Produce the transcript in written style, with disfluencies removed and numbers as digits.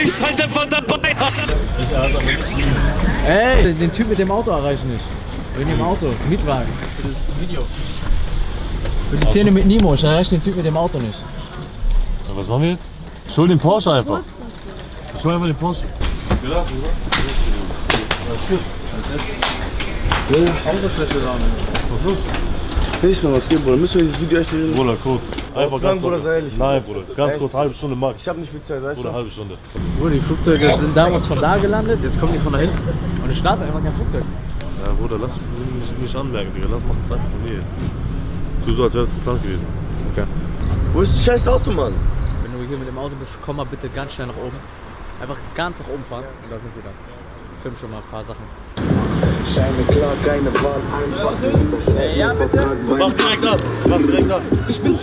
Ich seid einfach dabei. Ey, den Typ mit dem Auto erreichen nicht. Wegen dem Auto, Mietwagen. Für das Video. Für die Szene mit Nemo, ich erreiche den Typ mit dem Auto nicht. Ja, was machen wir jetzt? Ich hol den Porsche einfach. Ich hol einfach den Porsche. Ja, alles gut. Autofläche da. Was ist los? Nicht mehr was geben, Bruder. Müssen wir dieses Video echt reden? Bruder, kurz. Einfach zu lang, ganz Bruder, kurz. sei ehrlich. Nein, Bruder. Ganz Echt? kurz, halbe Stunde max. Ich hab nicht viel Zeit, weißt Bruder, du? halbe Stunde. Bruder, die Flugzeuge sind damals von da gelandet, jetzt kommen die von da hinten. Und ich starte einfach kein Flugzeug. Ja, Bruder, lass es nicht anmerken, Digga. Mach das einfach von mir jetzt. Tu so, als wäre das geplant gewesen. Okay. Wo ist das scheiß Auto, Mann? Wenn du hier mit dem Auto bist, komm mal bitte ganz schnell nach oben. Einfach ganz nach oben fahren und da sind wir dann. Ich film schon mal ein paar Sachen. Scheine klar, keine Wahl, Ja, bitte. Mach direkt ab. Mach direkt ab.